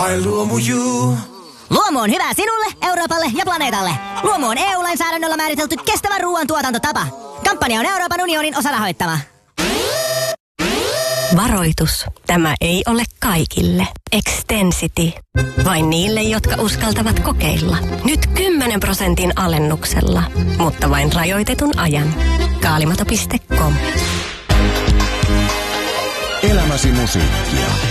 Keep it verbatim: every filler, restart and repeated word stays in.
Ai Luomu.You. Luomu on hyvä sinulle, Euroopalle ja planeetalle. Luomu on E U-lainsäädännöllä määritelty kestävä ruoantuotantotapa. Kampanja on Euroopan unionin osarahoittama. Varoitus. Tämä ei ole kaikille. Extensity. Vain niille, jotka uskaltavat kokeilla. Nyt kymmenen prosentin alennuksella. Mutta vain rajoitetun ajan. Kaalimato piste com. Elämäsi musiikkia.